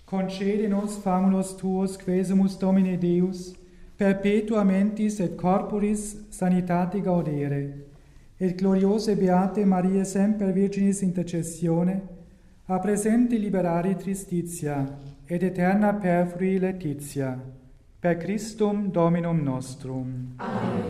concede nos famulus tuos, quesumus Domine Deus, perpetua mentis et corporis sanitate gaudere, et gloriose beate Mariae semper Virginis intercessione, a presente liberari tristitia, et eterna perfrui laetitia, per Christum Dominum nostrum. Amen.